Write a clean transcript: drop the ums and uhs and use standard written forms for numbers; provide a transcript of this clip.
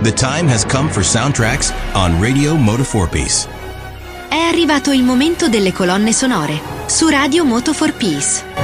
The time has come for soundtracks on Radio Moto 4 Peace. È arrivato il momento delle colonne sonore su Radio Moto 4 Peace.